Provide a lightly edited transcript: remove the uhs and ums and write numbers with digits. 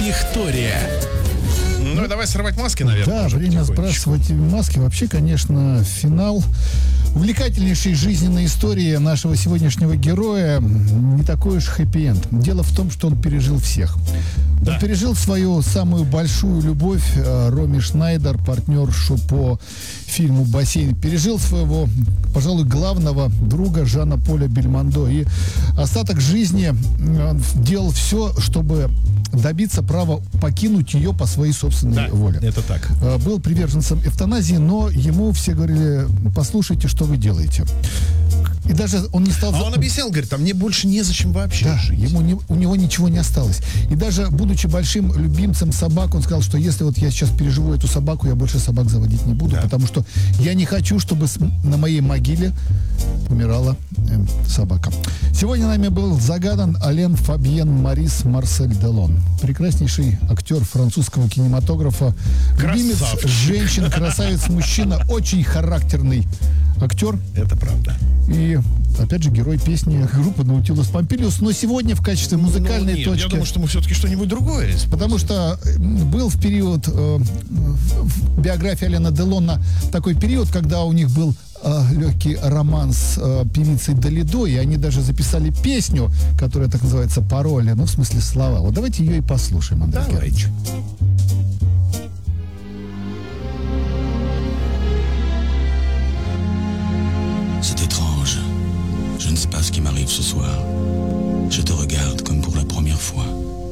Виктория. Ну и давай срывать маски, наверное. Да, время сбрасывать маски. Вообще, конечно, финал увлекательнейшей жизненной истории нашего сегодняшнего героя не такой уж хэппи-энд. Дело в том, что он пережил всех. Да. Он пережил свою самую большую любовь, Роми Шнайдер, партнершу по фильму «Бассейн». Пережил своего, пожалуй, главного друга Жана-Поля Бельмондо. И остаток жизни делал все, чтобы добиться права покинуть ее по своей собственной воле. Это так. Был приверженцем эвтаназии, но ему все говорили: послушайте, что вы делаете. И даже он не стал... он объяснял, говорит, а мне больше незачем вообще жить. У него ничего не осталось. И даже будучи большим любимцем собак, он сказал, что если вот я сейчас переживу эту собаку, я больше собак заводить не буду, потому что я не хочу, чтобы на моей могиле умирала собака. Сегодня нами был загадан Ален Фабьен Марис Марсель Делон. Прекраснейший актер французского кинематографа. Любимец женщин, красавец, мужчина, очень характерный актер. Это правда. И, опять же, герой песни группы Наутилус Помпилиус. Но сегодня в качестве музыкальной точки... Я думаю, что мы все-таки что-нибудь другое используем. Потому что был в период в биографии Алена Делона такой период, когда у них был легкий роман с певицей Далидо, и они даже записали песню, которая так называется «Пароли», ну, в смысле слова. Вот давайте ее и послушаем, Андрей Георгиевич. C'est étrange. Je ne sais pas ce qui m'arrive ce soir. Je te regarde comme pour la première fois.